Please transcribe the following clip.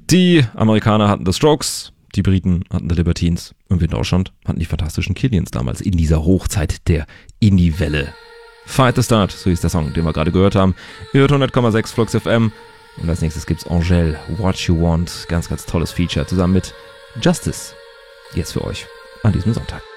Die Amerikaner hatten The Strokes, die Briten hatten The Libertines und wir in Deutschland hatten die fantastischen Killians damals in dieser Hochzeit der Indie-Welle. Fight the Start, so hieß der Song, den wir gerade gehört haben. Ihr hört 100,6 Flux FM und als nächstes gibt's Angèle, What You Want, ganz, ganz tolles Feature, zusammen mit Justice. Jetzt für euch an diesem Sonntag.